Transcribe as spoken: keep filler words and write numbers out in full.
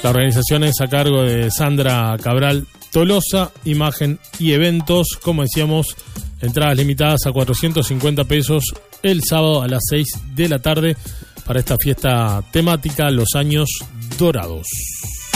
La organización es a cargo de Sandra Cabral Tolosa, imagen y eventos. Como decíamos, entradas limitadas a cuatrocientos cincuenta pesos el sábado a las seis de la tarde para esta fiesta temática Los Años Dorados.